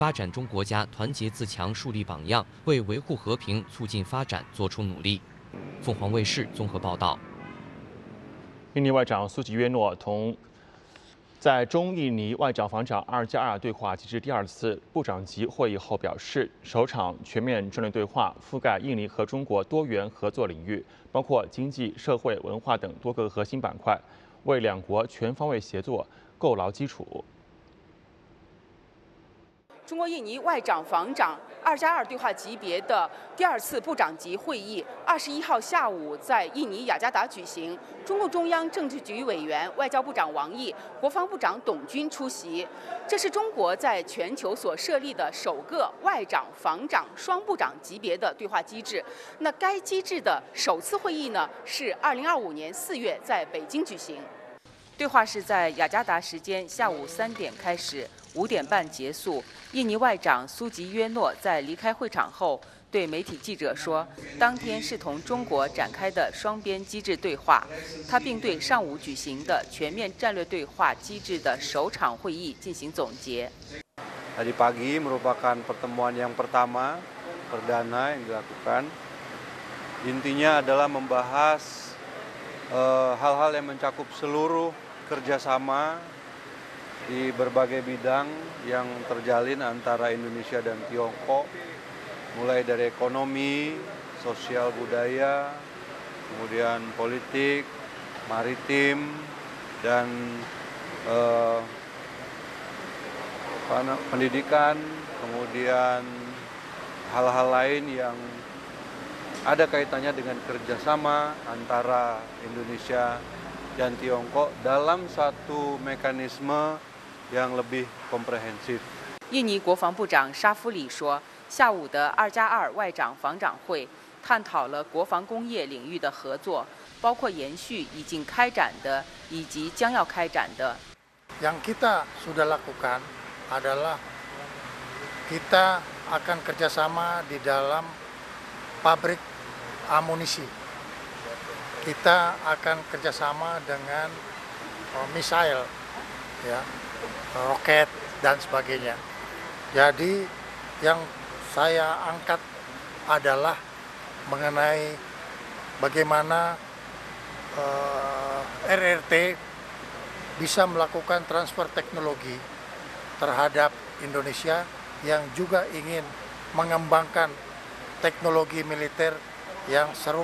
发展中国家团结自强，树立榜样，为维护和平、促进发展做出努力。凤凰卫视综合报道。 印尼外长苏吉约诺在中印尼外长防长2+2对话机制第2次部长级会议后表示，首场全面战略对话覆盖印尼和中国多元合作领域，包括经济、社会、文化等多个核心板块，为两国全方位协作构牢基础。 中国印尼外长防长2+2对话级别的第2次部长级会议21号下午在印尼雅加达举行，中共中央政治局委员、外交部长王毅、国防部长董军出席。这是中国在全球所设立的首个外长、防长双部长级别的对话机制。那该机制的首次会议呢，是2025年4月在北京举行。对话是在雅加达时间下午3点开始，5点半结束。印尼外长苏吉约诺在离开会场后对媒体记者说，当天是同中国展开的双边机制对话。他并对上午举行的全面战略对话机制的首场会议进行总结。 Tadi pagi merupakan pertemuan yang pertama perdana yang dilakukan. Intinya adalah membahas hal-hal yang mencakup seluruh kerjasama di berbagai bidang yang terjalin antara Indonesia dan Tiongkok, mulai dari ekonomi, sosial budaya, kemudian politik, maritim, dan pendidikan, kemudian hal-hal lain yang ada kaitannya dengan kerjasama antara Indonesia dan Tiongkok dalam satu mekanisme yang lebih komprehensif。 印尼国防部长沙夫里说，下午的2+2外长防长会探讨了国防工业领域的合作，包括延续已经开展的以及将要开展的。 Yang kita sudah lakukan adalah kita akan kerjasama di dalam pabrik amunisi. Kita akan kerjasama dengan misail, ya, roket dan sebagainya. Jadi yang saya angkat adalah mengenai bagaimana RRT bisa melakukan transfer teknologi terhadap Indonesia yang juga ingin mengembangkan teknologi militer yang seru